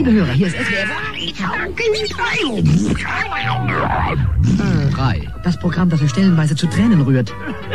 Liebe Hörer, hier ist SWF 3. Das Programm, das euch stellenweise zu Tränen rührt.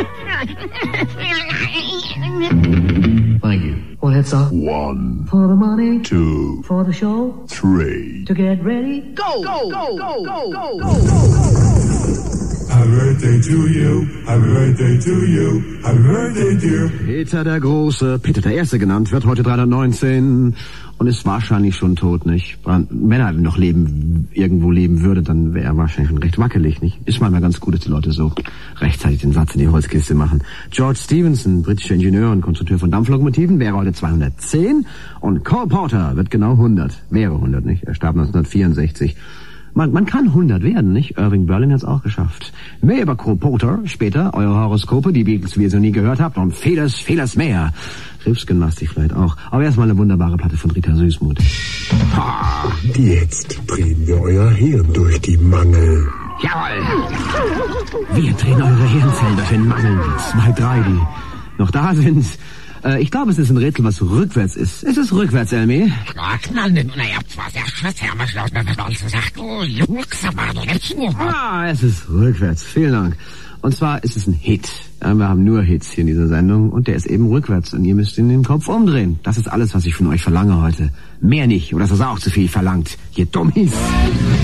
Thank you. Well, it's a 1 for the money, 2 for the show, 3 to get ready. Go, go, go, go, go, go, go, go. Happy birthday to you, happy birthday to you, happy birthday dear. Peter der Große, Peter der Erste genannt, wird heute 319 und ist wahrscheinlich schon tot, nicht? Wenn er noch irgendwo leben würde, dann wäre er wahrscheinlich schon recht wackelig, nicht? Ist manchmal ganz gut, dass die Leute so rechtzeitig den Satz in die Holzkiste machen. George Stephenson, britischer Ingenieur und Konstrukteur von Dampflokomotiven, wäre heute 210 und Cole Porter wird genau 100, wäre 100, nicht? Er starb 1964. Man kann 100 werden, nicht? Irving Berlin hat's auch geschafft. Mehr über Cole Porter später, eure Horoskope, die Beatles, wie ihr sie noch nie gehört habt, und vieles mehr. Hilfsgymnastik vielleicht auch. Aber erstmal eine wunderbare Platte von Rita Süßmuth. Jetzt drehen wir euer Hirn durch die Mangel. Jawohl! Wir drehen eure Hirnfelder durch den Mangel. 2, 3, die noch da sind. Ich glaube, es ist ein Rätsel, was rückwärts ist. Ist es rückwärts, Elmi? Es ist rückwärts. Vielen Dank. Und zwar ist es ein Hit. Wir haben nur Hits hier in dieser Sendung und der ist eben rückwärts und ihr müsst ihn den Kopf umdrehen. Das ist alles, was ich von euch verlange heute. Mehr nicht. Oder ist das auch zu viel verlangt? Ihr Dummies.